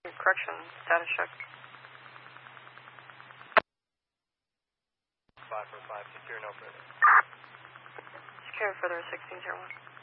Correction, status check. 545, secure no further. Secure further 1601.